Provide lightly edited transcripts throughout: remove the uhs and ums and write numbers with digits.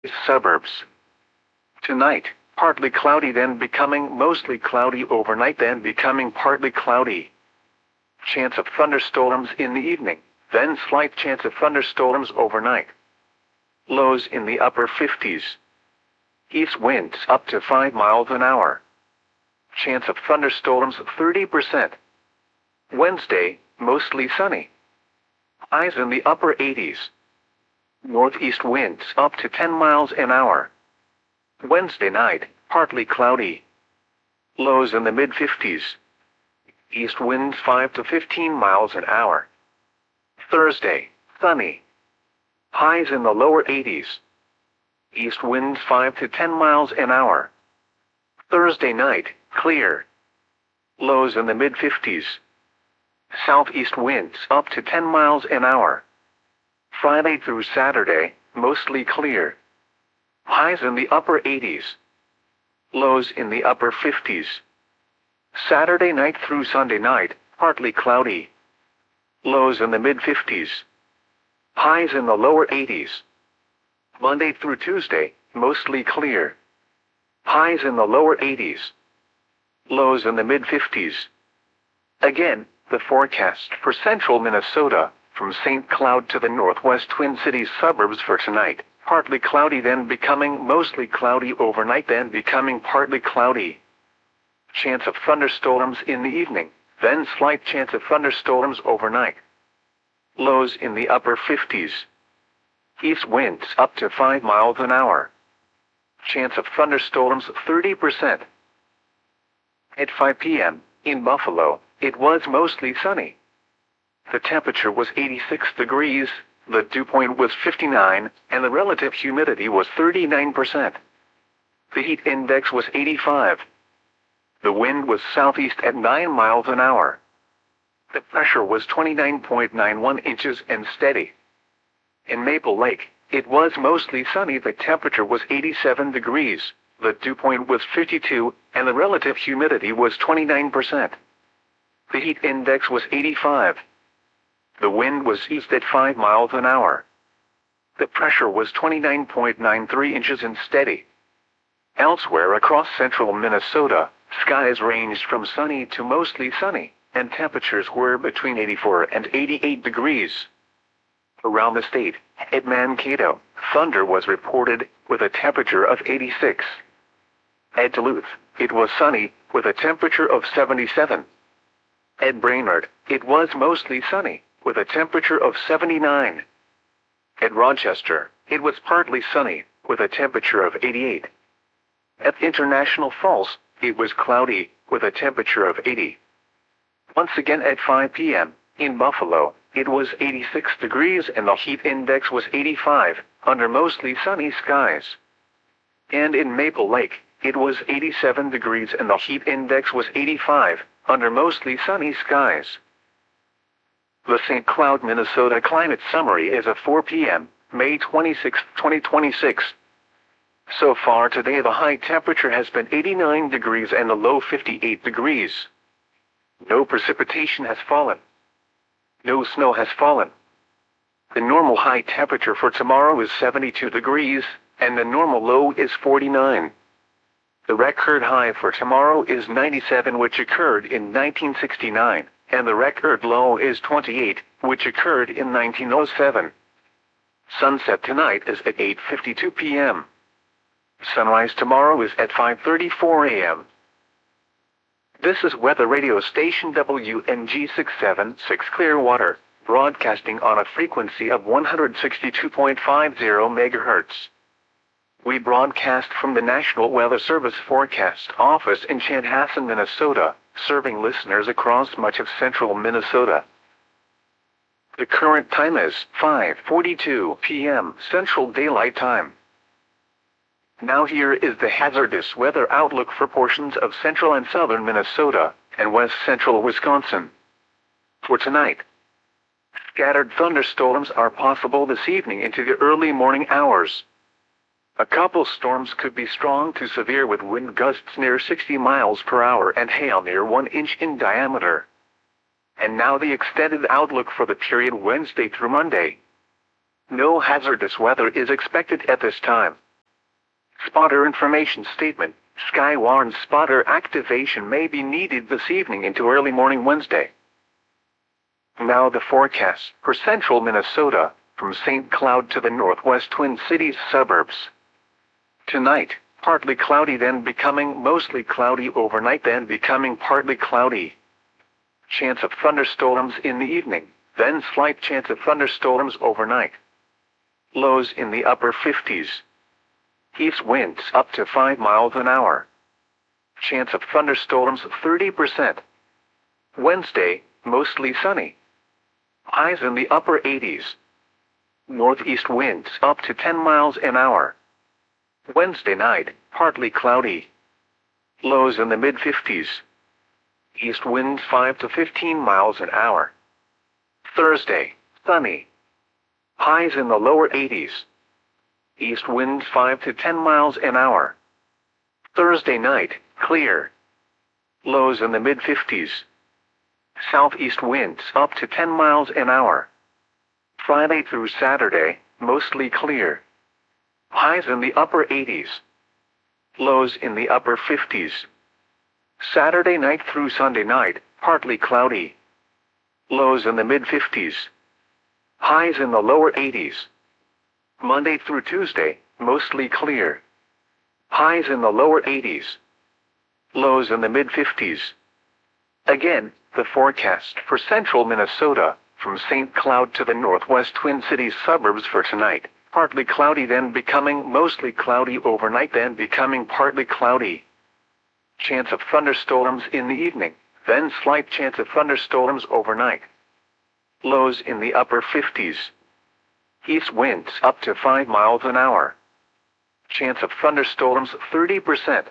suburbs. Tonight, partly cloudy then becoming mostly cloudy overnight then becoming partly cloudy. Chance of thunderstorms in the evening, then slight chance of thunderstorms overnight. Lows in the upper 50s. East winds up to 5 miles an hour. Chance of thunderstorms 30%. Wednesday, mostly sunny. Highs in the upper 80s. Northeast winds up to 10 miles an hour. Wednesday night, partly cloudy. Lows in the mid-50s. East winds 5 to 15 miles an hour. Thursday, sunny. Highs in the lower 80s. East winds 5 to 10 miles an hour. Thursday night, clear. Lows in the mid-50s. Southeast winds up to 10 miles an hour. Friday through Saturday, mostly clear. Highs in the upper 80s. Lows in the upper 50s. Saturday night through Sunday night, partly cloudy. Lows in the mid-50s. Highs in the lower 80s. Monday through Tuesday, mostly clear. Highs in the lower 80s. Lows in the mid-50s. Again, the forecast for central Minnesota, from St. Cloud to the northwest Twin Cities suburbs for tonight, partly cloudy then becoming mostly cloudy overnight then becoming partly cloudy. Chance of thunderstorms in the evening, then slight chance of thunderstorms overnight. Lows in the upper 50s. East winds up to 5 miles an hour. Chance of thunderstorms 30%. At 5 p.m., in Buffalo, it was mostly sunny. The temperature was 86 degrees, the dew point was 59, and the relative humidity was 39%. The heat index was 85. The wind was southeast at 9 miles an hour. The pressure was 29.91 inches and steady. In Maple Lake, it was mostly sunny. The temperature was 87 degrees, the dew point was 52, and the relative humidity was 29%. The heat index was 85. The wind was east at 5 miles an hour. The pressure was 29.93 inches and steady. Elsewhere across central Minnesota, skies ranged from sunny to mostly sunny, and temperatures were between 84 and 88 degrees. Around the state, at Mankato, thunder was reported, with a temperature of 86. At Duluth, it was sunny, with a temperature of 77. At Brainerd, it was mostly sunny, with a temperature of 79. At Rochester, it was partly sunny, with a temperature of 88. At International Falls, it was cloudy, with a temperature of 80. Once again at 5 p.m., in Buffalo, it was 86 degrees and the heat index was 85, under mostly sunny skies. And in Maple Lake, it was 87 degrees and the heat index was 85, under mostly sunny skies. The St. Cloud, Minnesota Climate Summary is at 4 p.m., May 26, 2026. So far today the high temperature has been 89 degrees and the low 58 degrees. No precipitation has fallen. No snow has fallen. The normal high temperature for tomorrow is 72 degrees, and the normal low is 49. The record high for tomorrow is 97, which occurred in 1969, and the record low is 28, which occurred in 1907. Sunset tonight is at 8:52 p.m. Sunrise tomorrow is at 5:34 a.m. This is weather radio station WNG 676 Clearwater, broadcasting on a frequency of 162.50 MHz. We broadcast from the National Weather Service Forecast Office in Chanhassen, Minnesota, serving listeners across much of central Minnesota. The current time is 5:42 p.m. Central Daylight Time. Now here is the hazardous weather outlook for portions of central and southern Minnesota, and west central Wisconsin. For tonight, scattered thunderstorms are possible this evening into the early morning hours. A couple storms could be strong to severe with wind gusts near 60 miles per hour and hail near 1 inch in diameter. And now the extended outlook for the period Wednesday through Monday. No hazardous weather is expected at this time. Spotter information statement. Sky warns spotter activation may be needed this evening into early morning Wednesday. Now the forecast for central Minnesota, from St. Cloud to the northwest Twin Cities suburbs. Tonight, partly cloudy then becoming mostly cloudy overnight then becoming partly cloudy. Chance of thunderstorms in the evening, then slight chance of thunderstorms overnight. Lows in the upper 50s. East winds up to 5 miles an hour. Chance of thunderstorms 30%. Wednesday, mostly sunny. Highs in the upper 80s. Northeast winds up to 10 miles an hour. Wednesday night, partly cloudy. Lows in the mid-50s. East winds 5 to 15 miles an hour. Thursday, sunny. Highs in the lower 80s. East winds 5 to 10 miles an hour. Thursday night, clear. Lows in the mid-50s. Southeast winds up to 10 miles an hour. Friday through Saturday, mostly clear. Highs in the upper 80s. Lows in the upper 50s. Saturday night through Sunday night, partly cloudy. Lows in the mid-50s. Highs in the lower 80s. Monday through Tuesday, mostly clear. Highs in the lower 80s. Lows in the mid-50s. Again, the forecast for central Minnesota, from St. Cloud to the northwest Twin Cities suburbs for tonight. Partly cloudy then becoming mostly cloudy overnight then becoming partly cloudy. Chance of thunderstorms in the evening, then slight chance of thunderstorms overnight. Lows in the upper 50s. East winds up to 5 miles an hour. Chance of thunderstorms 30%.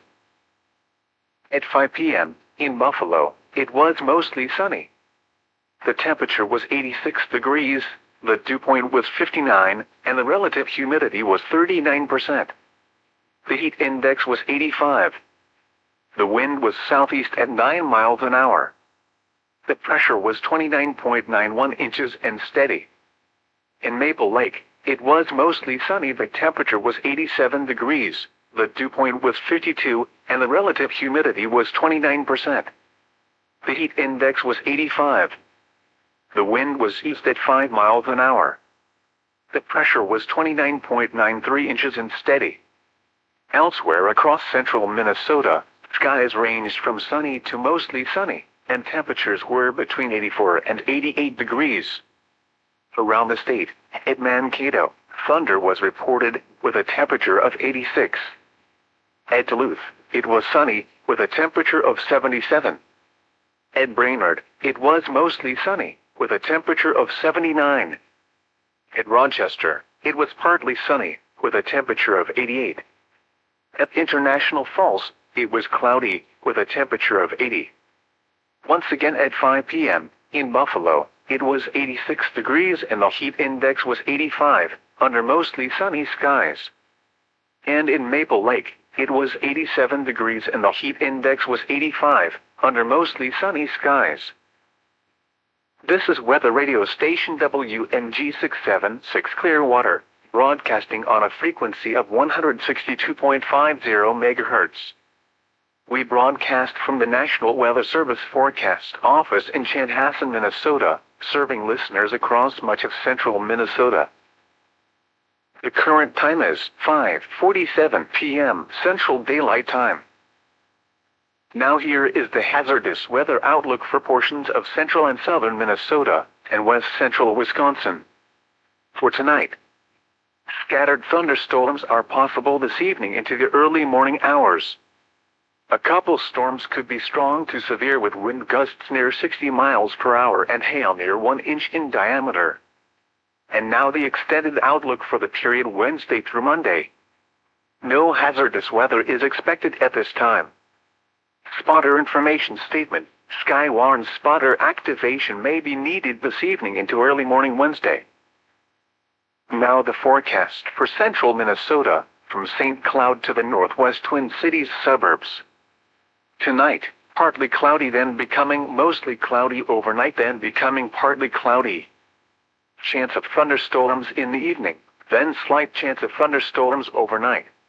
At 5 p.m., in Buffalo, it was mostly sunny. The temperature was 86 degrees, the dew point was 59, and the relative humidity was 39%. The heat index was 85. The wind was southeast at 9 miles an hour. The pressure was 29.91 inches and steady. In Maple Lake, it was mostly sunny. The temperature was 87 degrees, the dew point was 52, and the relative humidity was 29%. The heat index was 85. The wind was east at 5 miles an hour. The pressure was 29.93 inches and steady. Elsewhere across central Minnesota, skies ranged from sunny to mostly sunny, and temperatures were between 84 and 88 degrees. Around the state, at Mankato, thunder was reported, with a temperature of 86. At Duluth, it was sunny, with a temperature of 77. At Brainerd, it was mostly sunny, with a temperature of 79. At Rochester, it was partly sunny, with a temperature of 88. At International Falls, it was cloudy, with a temperature of 80. Once again at 5 p.m., in Buffalo, it was 86 degrees and the heat index was 85, under mostly sunny skies. And in Maple Lake, it was 87 degrees and the heat index was 85, under mostly sunny skies. This is weather radio station WMG 676 Clearwater, broadcasting on a frequency of 162.50 MHz. We broadcast from the National Weather Service Forecast Office in Chanhassen, Minnesota, serving listeners across much of central Minnesota. The current time is 5:47 p.m. Central Daylight Time. Now here is the hazardous weather outlook for portions of central and southern Minnesota and west central Wisconsin. For tonight, scattered thunderstorms are possible this evening into the early morning hours. A couple storms could be strong to severe with wind gusts near 60 miles per hour and hail near 1 inch in diameter. And now the extended outlook for the period Wednesday through Monday. No hazardous weather is expected at this time. Spotter information statement. Sky warns spotter activation may be needed this evening into early morning Wednesday. Now the forecast for central Minnesota, from St. Cloud to the northwest Twin Cities suburbs. Tonight, partly cloudy then becoming mostly cloudy overnight then becoming partly cloudy. Chance of thunderstorms in the evening, then slight chance of thunderstorms overnight.